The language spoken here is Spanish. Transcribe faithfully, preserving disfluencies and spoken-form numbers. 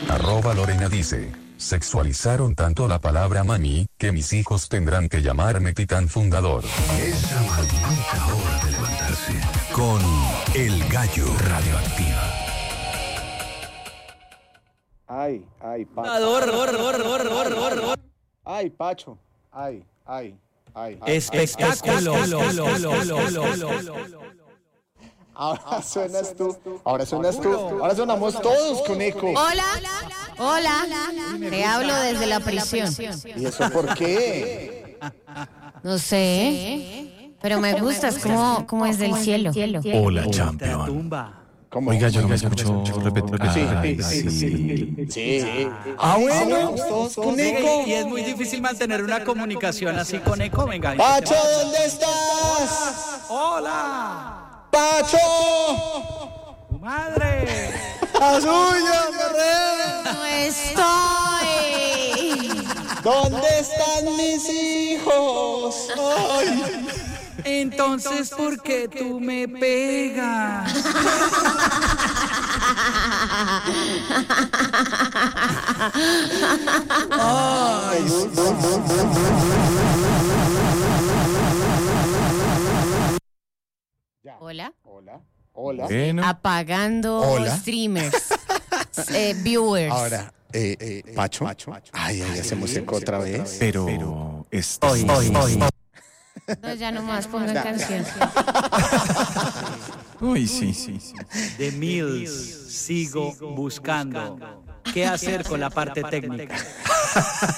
Arroba Lorena dice, sexualizaron tanto la palabra mami, que mis hijos tendrán que llamarme Titán Fundador. Esa maldita hora de levantarse con El Gallo Radioactiva. Ay, ay, Pacho. Ay, Pacho. Ay, ay, ay. Espectáculo. Ahora suenas tú. Ahora suenas tú. Ahora sonamos todos con eco. Hola, hola, te hablo desde la prisión. ¿Y eso por qué? No sé, pero me gusta, es como, como es del cielo. Hola, campeón. ¿Cómo? Oiga, yo no me escucho repetir. Sí, Ay, sí, sí. Sí. Ah, bueno. Todos con eco. Y es muy difícil mantener una comunicación así con eco. Venga. Pacho, ¿dónde estás? ¡Hola! ¡Pacho! ¡Tu madre! ¡La suya, Ferrer! No estoy. ¿Dónde están mis hijos? Ay. Entonces, ¿por qué tú me pegas? Ay, Hola. Hola. Hola. Bueno, Apagando Hola. streamers, eh, viewers. Ahora, eh, eh, Pacho. Ay, ay, hacemos eco otra vez. pero está Hoy, hoy, hoy. No, ya nomás pongan canción. Uy, sí, sí, sí. De Mills, sigo buscando qué hacer con la parte técnica.